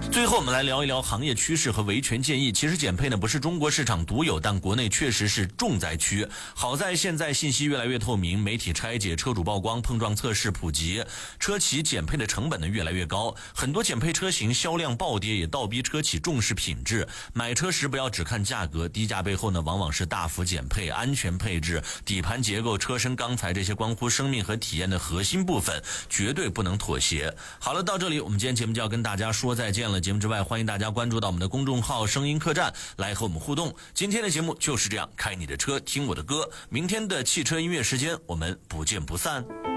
最后我们来聊一聊行业趋势和维权建议。其实减配呢不是中国市场独有，但国内确实是重灾区。好在现在信息越来越透明，媒体拆解，车主曝光，碰撞测试普及，车企减配的成本呢越来越高，很多减配车型销量暴跌，也倒逼车企重视品质。买车时不要只看价格，低价背后呢往往是大幅减配、安全配置、底盘结构、车身钢材这些关乎生命和体验的核心部分，绝对不能妥协。好了，到这里我们今天节目就要跟大家说再见了。节目之外，欢迎大家关注到我们的公众号声音客栈来和我们互动。今天的节目就是这样，开你的车听我的歌，明天的汽车音乐时间我们不见不散。